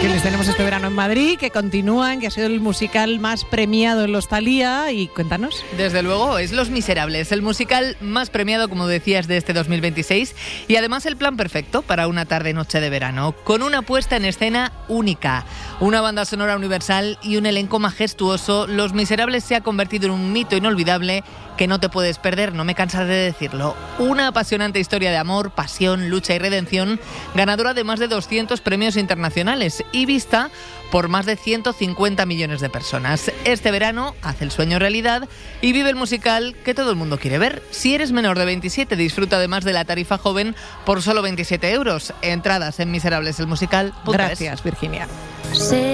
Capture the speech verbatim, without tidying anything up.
Que les tenemos este verano en Madrid, que continúan, que ha sido el musical más premiado en los Thalía. Y cuéntanos. Desde luego, es Los Miserables, el musical más premiado, como decías, de este dos mil veintiséis. Y además el plan perfecto para una tarde-noche de verano, con una puesta en escena única, una banda sonora universal y un elenco majestuoso. Los Miserables se ha convertido en un mito inolvidable que no te puedes perder, no me cansaré de decirlo. Una apasionante historia de amor, pasión, lucha y redención, ganadora de más de doscientos premios internacionales y vista por más de ciento cincuenta millones de personas. Este verano haz el sueño realidad y vive el musical que todo el mundo quiere ver. Si eres menor de veintisiete, disfruta además de la tarifa joven por solo veintisiete euros. Entradas en miserables el musical punto es. Gracias, Virginia.